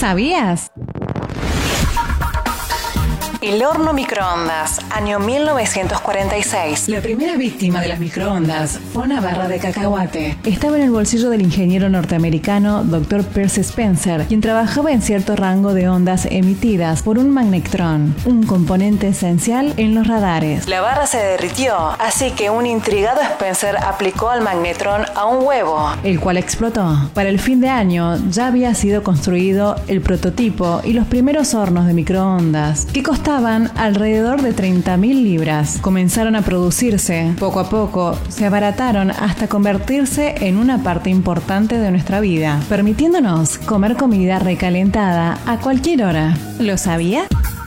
¿Sabías? El horno microondas, año 1946. La primera víctima de las microondas fue una barra de cacahuate. Estaba en el bolsillo del ingeniero norteamericano Dr. Percy Spencer, quien trabajaba en cierto rango de ondas emitidas por un magnetrón, un componente esencial en los radares. La barra se derritió, así que un intrigado Spencer aplicó al magnetrón a un huevo, el cual explotó. Para el fin de año ya había sido construido el prototipo y los primeros hornos de microondas, que costaban alrededor de 30.000 libras. Comenzaron a producirse. Poco a poco se abarataron hasta convertirse en una parte importante de nuestra vida, permitiéndonos comer comida recalentada a cualquier hora. ¿Lo sabía?